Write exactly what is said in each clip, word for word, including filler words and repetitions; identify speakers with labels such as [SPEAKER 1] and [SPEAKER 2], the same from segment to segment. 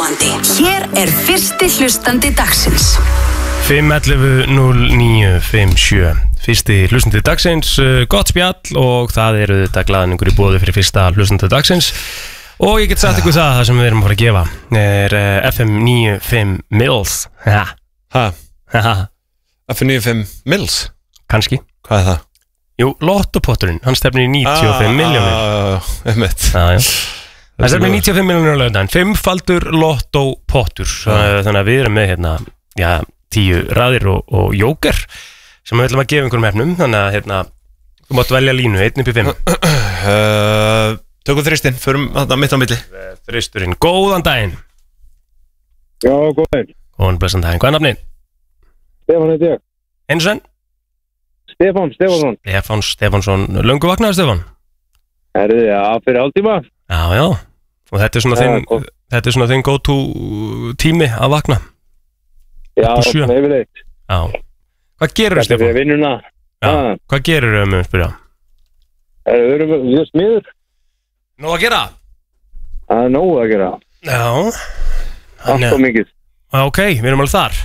[SPEAKER 1] aðdáandi. Hér er fyrsti hlustandi dagsins.
[SPEAKER 2] fimm ellefu núll níu fimm sjö Fyrsti hlustandi dagsins, gott spjall og það eru þetta glaðningur í boði fyrir fyrsta hlustandi dagsins og ég get sagt ykkur það, það sem við erum að fara að gefa er F M níutíu og fimm Mills. Ha?
[SPEAKER 3] Ha? F M níutíu og fimm Mills?
[SPEAKER 2] Kanski.
[SPEAKER 3] Hvað er það?
[SPEAKER 2] Jú, lottopotturinn, hann stefnir í níutíu og fimm milljónir.
[SPEAKER 3] Ah, einmitt.
[SPEAKER 2] Já, já. Það stefnir í níutíu og fimm milljónir á lögðan, fimmfaldur lottopottur, þannig að við erum með hérna, já, tíu raðir og, og jóker sem við ætlum að gefa einhverjum efnum, þannig að hérna, þú mátt velja línu, einn upp í fimm.
[SPEAKER 3] Uh, tökum þristinn, förum þarna mitt á milli.
[SPEAKER 2] Þristurinn, góðan daginn.
[SPEAKER 4] Já, góðan.
[SPEAKER 2] Góðan, blessan daginn. Hvað er nafnið?
[SPEAKER 4] Stefán heiti ég.
[SPEAKER 2] Eins og enn?
[SPEAKER 4] Stefán, Stefánsson.
[SPEAKER 2] Stefán Stefánsson. Löngu vaknaði, Stefán?
[SPEAKER 4] Herðu, já, fyrir hálftíma.
[SPEAKER 2] Já, já. Og þetta er svona
[SPEAKER 4] Já,
[SPEAKER 2] þinn,
[SPEAKER 4] góð.
[SPEAKER 2] þetta er svona þinn go to tími að vakna.
[SPEAKER 4] Já,
[SPEAKER 2] Upp á sjö.
[SPEAKER 4] yfirleitt.
[SPEAKER 2] Já. Hvað gerur,
[SPEAKER 4] Þetta er
[SPEAKER 2] Stefán?
[SPEAKER 4] fyrir vinnuna.
[SPEAKER 2] Já.
[SPEAKER 4] Ah.
[SPEAKER 2] Hvað gerur þau með að spyrja?
[SPEAKER 4] Það eru við smiður.
[SPEAKER 2] Nú að gera?
[SPEAKER 4] Það er nógu að gera.
[SPEAKER 2] Já.
[SPEAKER 4] Allt og mikið.
[SPEAKER 2] Ok, við erum alveg þar.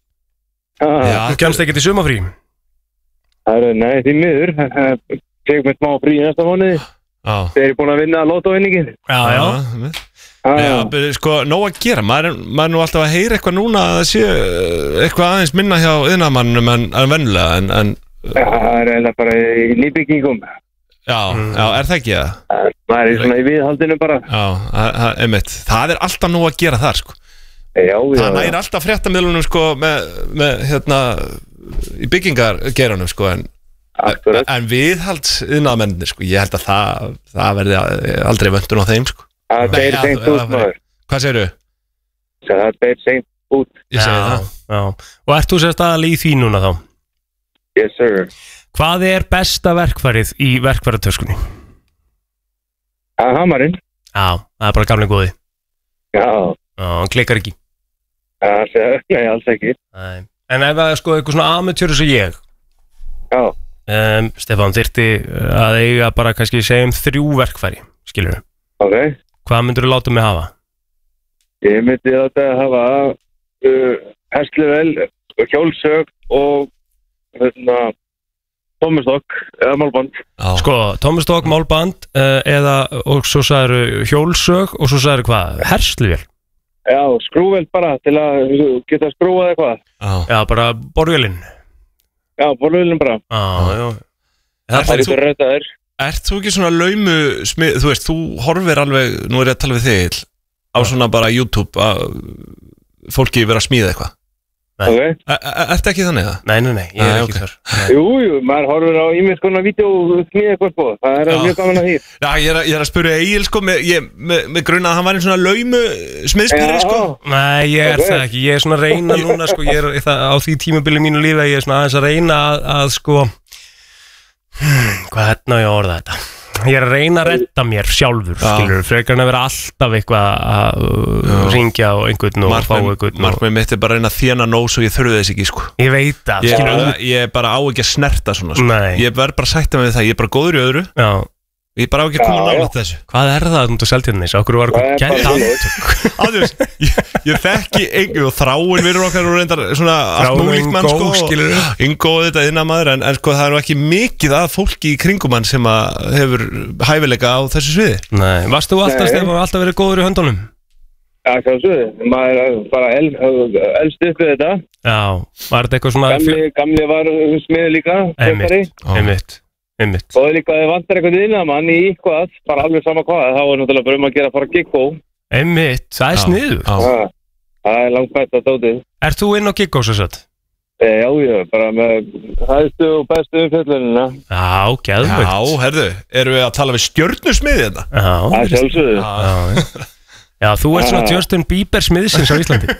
[SPEAKER 4] Ah.
[SPEAKER 2] Þú kemst ekki til sumafrí?
[SPEAKER 4] Það eru, nei, því miður. Tegum við smá frí í næsta mánuði.
[SPEAKER 3] Já.
[SPEAKER 4] Þeir eru búin að vinna lottóvinningin.
[SPEAKER 2] Já, já.
[SPEAKER 3] einmitt.
[SPEAKER 4] Ah.
[SPEAKER 3] Já, be- sko, nóg að gera. Maður er, maður er nú alltaf að heyra eitthvað núna að það sé eh, eitthvað aðeins minna hjá iðnaðarmanninum en, en venjulega, en, en
[SPEAKER 4] Það er eiginlega bara í nýbyggingum.
[SPEAKER 3] já, já, er það ekki það?
[SPEAKER 4] Það er svona í viðhaldinu bara.
[SPEAKER 3] Já, það- það- einmitt. Það er alltaf nóg að gera þar, sko.
[SPEAKER 4] Já, já.
[SPEAKER 3] Það næri alltaf fréttamiðlunum, sko, með, með hérna, í byggingargeiranum, sko, en
[SPEAKER 4] Akkurat.
[SPEAKER 3] En viðhalds iðnaðarmennir, sko, ég held að það, það verði aldrei vöntun á þeim, sko.
[SPEAKER 4] Það
[SPEAKER 3] Nei,
[SPEAKER 4] er
[SPEAKER 3] já,
[SPEAKER 4] seint
[SPEAKER 3] já,
[SPEAKER 4] út,
[SPEAKER 3] það-
[SPEAKER 4] maður.
[SPEAKER 3] Hvað segirðu?
[SPEAKER 4] Það er seint út.
[SPEAKER 3] Ég segi
[SPEAKER 2] Já,
[SPEAKER 3] það.
[SPEAKER 2] já. Og ert þú sérst aðal í því núna þá?
[SPEAKER 4] Yes, sir.
[SPEAKER 2] Hvað er besta verkfærið í verkfæratöskunni?
[SPEAKER 4] Það er hamarinn.
[SPEAKER 2] Já, það er bara gamlega góði.
[SPEAKER 4] Já.
[SPEAKER 2] Já, hann klikkar ekki.
[SPEAKER 4] Það er, nei, alls ekki.
[SPEAKER 2] Nei. En ef það er sko eitthvað svona amatjóri sem ég,
[SPEAKER 4] Já.
[SPEAKER 2] um, Stefán, þyrfti að eiga bara kannski segjum þrjú verkfæri, skilur við.
[SPEAKER 4] Ok.
[SPEAKER 2] Hvað myndur þú láta mig hafa?
[SPEAKER 4] Ég myndi þetta að hafa uh, hestluvel, hjólsög og hérna, tómustokk eða málband.
[SPEAKER 3] Já.
[SPEAKER 2] Sko, tómustokk, málband uh, eða, og svo sagður hjólsög og svo sagður hvað? Hersluvél?
[SPEAKER 4] Já, skrúvel bara til að geta skrúað eitthvað.
[SPEAKER 3] Já.
[SPEAKER 2] Já, bara borvélinn.
[SPEAKER 4] Já, borðvélinn bara.
[SPEAKER 2] Já, já.
[SPEAKER 4] Það er
[SPEAKER 3] þú,
[SPEAKER 4] eitthvað rötaður.
[SPEAKER 3] ert þú ekki svona laumu smið, þú veist, þú horfir alveg, nú er ég að tala við þig á svona bara YouTube að fólki vera að smíða eitthvað.
[SPEAKER 4] Ok.
[SPEAKER 3] E- e- Ertu ekki þannig það?
[SPEAKER 2] Nei, nei, nei, ég er
[SPEAKER 3] Nei,
[SPEAKER 2] ekki
[SPEAKER 3] ok.
[SPEAKER 2] þar. Nei.
[SPEAKER 4] Jú, jú, maður horfir á ímið skona vídeo og smíða eitthvað på. Það er
[SPEAKER 3] Já.
[SPEAKER 4] mjög gaman að því.
[SPEAKER 3] Já, ég er að, ég er að spyrja Egil, sko, með, ég, með, með grunna að hann var einn svona laumu smiðspyrri, sko.
[SPEAKER 2] Nei, ég er
[SPEAKER 4] Ok.
[SPEAKER 2] það ekki, ég er svona að reyna núna sko, ég er í það, á því tímabili mínu lífi að ég er svona aðeins að reyna að, að sko hmm, hvað hérna á ég að orða þetta ég er að reyna að redda mér sjálfur
[SPEAKER 3] Já.
[SPEAKER 2] skilur, frekar en að vera alltaf eitthvað að uh, ringja á einhvern og fá
[SPEAKER 3] Markmið
[SPEAKER 2] einhvern og,
[SPEAKER 3] markmið mitt er bara að reyna að þjána nóg svo ég þurfi þess ekki, sko.
[SPEAKER 2] ég veit það,
[SPEAKER 3] Ég,
[SPEAKER 2] skilur
[SPEAKER 3] bara, ég bara á ekki að snerta svona, sko.
[SPEAKER 2] Nei.
[SPEAKER 3] Ég verð bara að sætta mig við það, ég er bara góður í öðru.
[SPEAKER 2] Já.
[SPEAKER 3] Ég bara á ekki að koma
[SPEAKER 4] Já,
[SPEAKER 3] nálægt þessu.
[SPEAKER 2] Hvað er það um þú seltjarnis? Okkur var
[SPEAKER 4] Það er
[SPEAKER 2] okkur
[SPEAKER 4] bara
[SPEAKER 2] gæt
[SPEAKER 4] svoleiðis.
[SPEAKER 3] Ádjós, ég, ég þekki Ingo og Þráin virur okkar og reyndar svona allt
[SPEAKER 2] Þráinn og
[SPEAKER 3] múlíkt mann,
[SPEAKER 2] Ingo,
[SPEAKER 3] sko.
[SPEAKER 2] skilurðu.
[SPEAKER 3] Ingo og þetta innan maður, en, en sko það er nú ekki mikið að fólki í kringum hann sem að hefur hæfileika á þessu sviði.
[SPEAKER 2] Nei, varst þú alltaf,
[SPEAKER 4] Nei.
[SPEAKER 2] Stefán, alltaf verið góður í höndunum?
[SPEAKER 4] Já, sjálfsögðu. Maður er bara el, elst upp við þetta.
[SPEAKER 2] Já, var þetta eitthvað svona
[SPEAKER 4] Gamli, gamli var smiður líka. frekari.
[SPEAKER 2] Einmitt, einmitt, einmitt
[SPEAKER 4] Og líka að þið vantar eitthvað innan mann í eitthvað, bara alveg sama hvað, þá er náttúrulega bara um að gera fara giggó.
[SPEAKER 2] Einmitt, það er
[SPEAKER 3] Já,
[SPEAKER 2] sniður
[SPEAKER 3] já.
[SPEAKER 4] Ah, Það er langt bætt að dótið.
[SPEAKER 2] Ert þú inn á Giggó svo sett?
[SPEAKER 4] Eh, Já, já, bara með hæðstu og bestu umfjöllunina.
[SPEAKER 2] Já, geðvögt
[SPEAKER 3] Já, herðu, erum við að tala við stjörnusmiði þetta?
[SPEAKER 2] Já,
[SPEAKER 4] Það er sjálfsögðu.
[SPEAKER 2] já, já, þú ert svona
[SPEAKER 4] Ah.
[SPEAKER 2] Justin Bieber smiðsins á Íslandi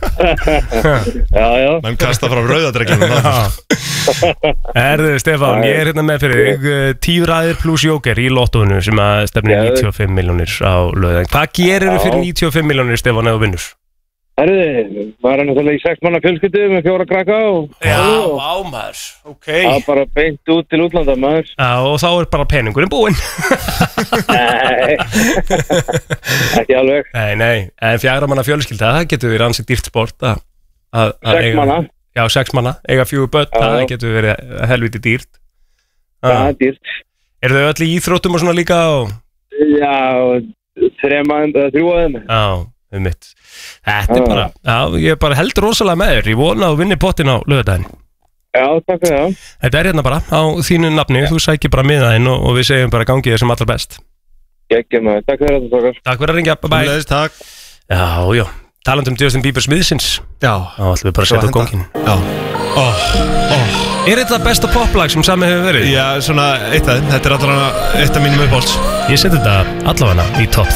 [SPEAKER 4] Já, já.
[SPEAKER 3] Menn kasta frá rauðadreglunum.
[SPEAKER 2] Erðu, Stefán, ég er hérna með fyrir þig uh, tíu ræðir pluss jóker í lottóinu sem að stefnir
[SPEAKER 4] Já.
[SPEAKER 2] níutíu og fimm milljónir á löðan. Hvað gerir þú
[SPEAKER 4] Já.
[SPEAKER 2] fyrir níutíu og fimm milljónir, Stefán, ef þú vinnur?
[SPEAKER 4] Herriði, maður er náttúrulega í sex manna fjölskyldu með fjóra krakka og
[SPEAKER 2] Já,
[SPEAKER 4] og
[SPEAKER 2] ámaður, ok
[SPEAKER 4] það er bara beint út til útlanda maður.
[SPEAKER 2] Já, og þá er bara peningurinn búinn
[SPEAKER 4] Nei, ekki alveg.
[SPEAKER 2] Nei, nei, en fjagra manna fjölskylda, það getur verið ansið dýrt sport að, að, að
[SPEAKER 4] Sex
[SPEAKER 2] eiga-
[SPEAKER 4] manna.
[SPEAKER 2] Já, sex manna, eiga fjögur börn,
[SPEAKER 4] Já,
[SPEAKER 2] það
[SPEAKER 4] já.
[SPEAKER 2] getur verið helviti dýrt
[SPEAKER 4] Það
[SPEAKER 2] Já.
[SPEAKER 4] er dýrt.
[SPEAKER 2] Eru þau öll í íþróttum og svona líka og...
[SPEAKER 4] Já, þrema, þrjú að þeim.
[SPEAKER 2] Já, um mitt Þetta er
[SPEAKER 4] Já.
[SPEAKER 2] bara, já, ég er bara heldur rosalega með þér Ég vona að þú vinnir pottin á laugardaginn
[SPEAKER 4] Já, takk fyrir það.
[SPEAKER 2] Þetta er hérna bara á þínu nafni, þú sækir bara miðaðinn og, og við segjum bara gangið þér sem allra best
[SPEAKER 4] Gekki maður, takk fyrir þetta tókar.
[SPEAKER 2] Takk fyrir að ringja, bye bye
[SPEAKER 3] Leðist, takk.
[SPEAKER 2] Já, já, talandi um Justin Bieber smiðsins
[SPEAKER 3] Já.
[SPEAKER 2] Þá ætlum við bara að setja á gongin
[SPEAKER 3] Já. Oh, oh.
[SPEAKER 2] Er þetta besta poplag sem sami hefur verið?
[SPEAKER 3] Já, svona eitt af þeim. Þetta er allavega eitt af mínum uppáhalds.
[SPEAKER 2] Ég seti þetta allavega í topp